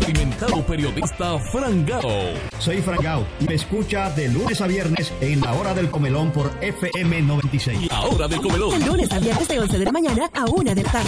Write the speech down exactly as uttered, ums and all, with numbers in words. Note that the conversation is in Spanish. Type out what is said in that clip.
experimentado periodista Frangao. Soy Frangao y me escucha de lunes a viernes en la hora del comelón por F M noventa y seis. La hora del comelón. De lunes a viernes de once de la mañana a una de la tarde.